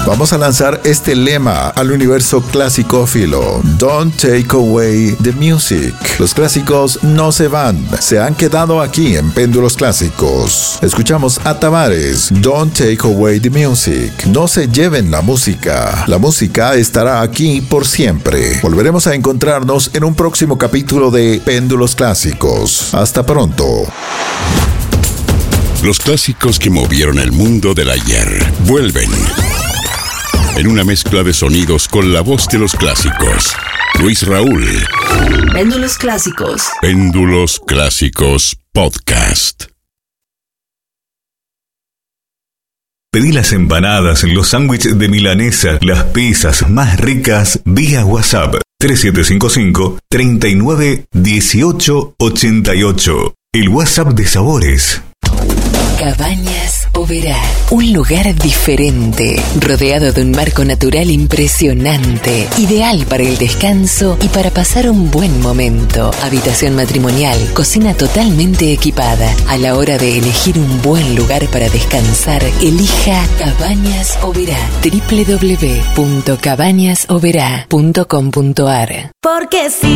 Vamos a lanzar este lema al universo clasicófilo: Don't take away the music. Los clásicos no se van, se han quedado aquí en Péndulos Clásicos. Escuchamos a Tavares: Don't take away the music. No se lleven la música. La música estará aquí por siempre. Volveremos a encontrarnos en un próximo capítulo de Péndulos Clásicos. Hasta pronto. Los clásicos que movieron el mundo del ayer vuelven en una mezcla de sonidos con la voz de los clásicos. Luis Raúl. Péndulos Clásicos. Péndulos Clásicos Podcast. Pedí las empanadas, los sándwiches de milanesa, las pizzas más ricas vía WhatsApp 3755-391888. El WhatsApp de sabores. Cabañas Oberá, un lugar diferente, rodeado de un marco natural impresionante, ideal para el descanso y para pasar un buen momento. Habitación matrimonial, cocina totalmente equipada. A la hora de elegir un buen lugar para descansar, elija Cabañas Oberá. www.cabañasoberá.com.ar. Porque sí.